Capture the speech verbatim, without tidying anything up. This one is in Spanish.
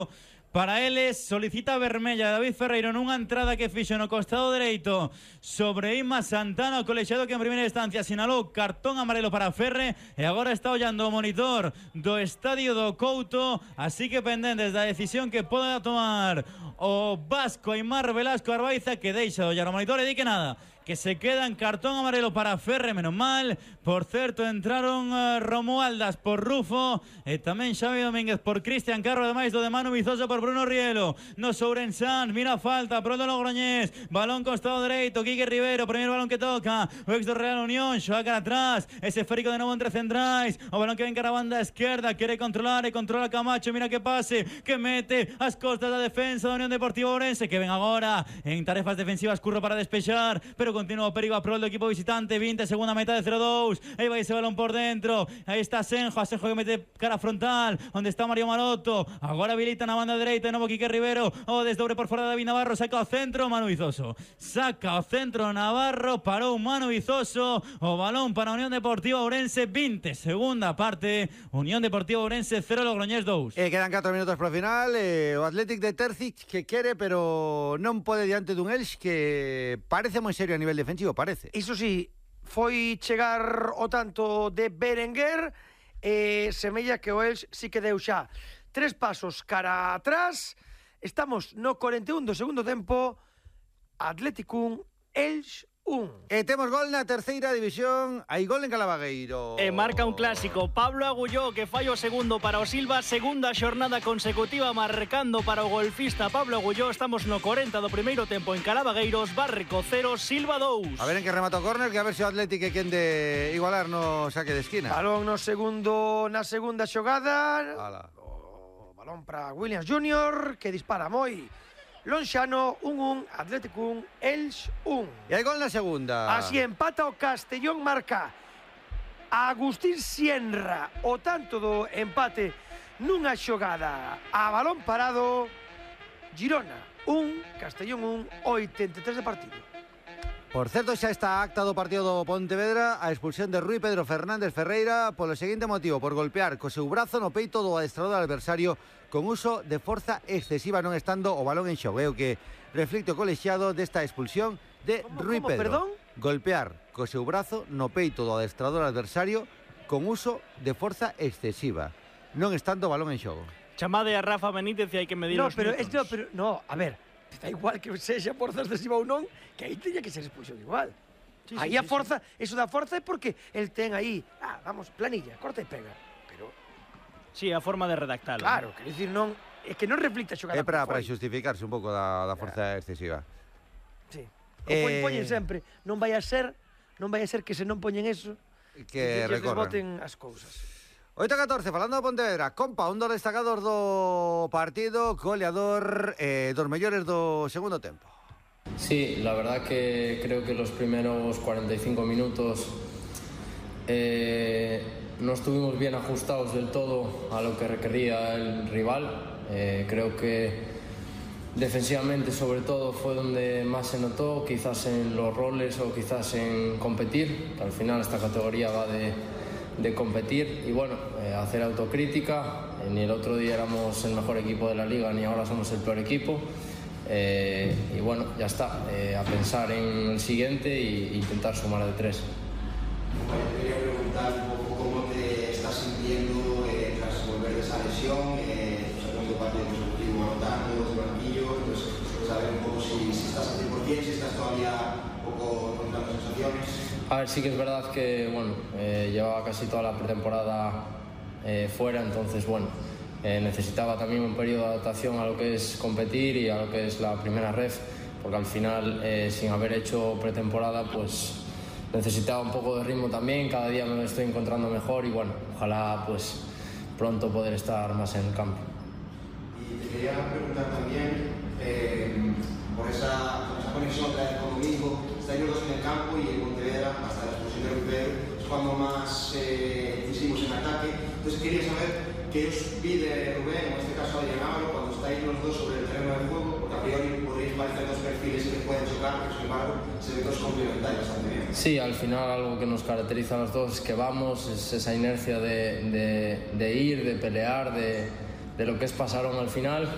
Para eles, solicita vermella David Ferreiro nunha entrada que fixo no costado dereito sobre Inma Santana, o colexiado que en primeira instancia sinalou cartón amarelo para Ferre e agora está ollando o monitor do estadio do Couto, así que pendentes da decisión que poda tomar o vasco Aimar Velasco Arbaiza, que deixa de ollar o monitor e di que nada, que se queda en cartón amarelo para Ferre, menos mal. Por certo, entraron uh, Romualdas por Rufo e tamén Xavi Domínguez por Cristian Carro, ademais do de Manu Vizoso por Bruno Rielo. No Sourensán, mira falta, pronto Logroñés, balón costado dereito, Quique Rivero, primeiro balón que toca o ex do Real Unión, xoga cara atrás, ese esférico de novo entre centrais, o balón que ven cara a banda esquerda, quere controlar e controla Camacho, mira que pase, que mete as costas da defensa da Unión Deportiva Ourense, que ven agora en tarefas defensivas, Curro para despexar, pero continúa o perigo a prol do equipo visitante. Vinte, segunda meta de cero dos, aí vai ese balón por dentro, aí está Asenjo, Asenjo que mete cara frontal, onde está Mario Maroto, agora habilita na banda dereita de novo Quique Rivero, o desdobre por fora de David Navarro, saca o centro Manu Vizoso, saca o centro Navarro, parou Manu Vizoso, o balón para Unión Deportiva Ourense. Vinte, segunda parte, Unión Deportiva Ourense cero, Logroñés dous. Eh, quedan catro minutos para o final, eh, o Athletic de Terzic que quere, pero non pode diante dun Elx que parece moi serio a nivel defensivo, parece. Iso sí, foi chegar o tanto de Berenguer e semella que o Elx sí que deu xa tres pasos cara atrás. Estamos no cuarenta y uno do segundo tempo. Athletic un, Elx un. E temos gol na terceira división, hai gol en Calabagueiro. E marca un clásico, Pablo Agulló, que falla o segundo para o Silva, segunda xornada consecutiva marcando para o golfista Pablo Agulló. Estamos no cuarenta do primeiro tempo en Calabagueiros, Bárrico cero, Silva dous. A ver en que remata o córner, que a ver se o Athletic é quen de igualar no saque de esquina. Balón no segundo, na segunda xogada. Ala. O balón para Williams junior, que dispara moi lonxano. un un, Athletic un, Elx un. E hai gol na segunda. Así empata o Castellón, marca Agustín Sienra o tanto do empate nunha xogada a balón parado. Girona un, Castellón un, oitenta e tres de partido. Por certo, xa está a acta do partido do Pontevedra a expulsión de Rui Pedro Fernández Ferreira polo seguinte motivo: por golpear co seu brazo no peito do adestrador adversario con uso de forza excesiva, non estando o balón en xogo. É o que reflicte o colexiado desta expulsión de ¿Cómo, Rui cómo, Pedro. perdón? Golpear co seu brazo no peito do adestrador adversario con uso de forza excesiva, non estando o balón en xogo. Chamade a Rafa Benítez e hai que medir No, os pero, newtons. es, no, pero, no, a ver, da igual que sexa forza excesiva ou non, que aí teña que ser expulsión igual. Sí, aí sí, a sí, forza, sí. Eso da forza é porque el ten aí, ah, vamos, planilla, corta e pega. Pero, Sí, a forma de redactalo. claro, quero dicir, non, é que non reflicta a xogada. É para, que foi. para xustificarse un pouco da, da forza excesiva. Sí. Eh... Eh... Poñen sempre, non vai a ser, non vai a ser que se non poñen eso, Que que lles recorran. desboten as cousas. oito a catorce, falando do Pontevedra, compa, un dos destacados do partido, goleador eh, dos mellores do segundo tempo. Sí, la verdad que creo que los primeros cuarenta y cinco minutos eh, no estuvimos bien ajustados del todo a lo que requería el rival. Eh, creo que defensivamente sobre todo fue donde más se notó, quizás en los roles o quizás en competir, que al final esta categoría va de, de competir y bueno, eh, hacer autocrítica. Eh, ni el otro día éramos el mejor equipo de la liga ni ahora somos el peor equipo. Eh, y bueno, ya está, eh, a pensar en el siguiente e intentar sumar de tres. Bueno, te quería preguntar un poco cómo te estás sintiendo eh, tras volver de esa lesión, eh, tu segundo partido consecutivo anotando desde el banquillo, entonces saber un poco si, si estás al cien por ciento, si estás todavía un poco encontrando sensaciones. A ver, sí que es verdad que bueno, eh, llevaba casi toda la pretemporada eh, fuera, entonces bueno, Eh, necesitaba también un periodo de adaptación a lo que es competir y a lo que es la primera ref, porque al final, eh, sin haber hecho pretemporada, pues necesitaba un poco de ritmo también. Cada día me estoy encontrando mejor y bueno, ojalá pues pronto poder estar más en el campo. Y te quería preguntar también eh, por esa, esa conexión otra vez con Domingo. Estáis los dos en el campo y el Pontevedra, hasta la expulsión de Rui Pedro, es cuando más eh, decisivos en ataque. Entonces quería saber ¿qué os pide Rubén, en este caso Adrián Álvaro, cuando estáis los dos sobre el terreno de juego? Porque a priori podríais parecer dos perfiles que pueden chocar, pero sin embargo se ven dos complementarios bastante bien. Sí, al final algo que nos caracteriza a los dos es que vamos, es esa inercia de, de, de ir, de pelear, de, de lo que es pasaron al final.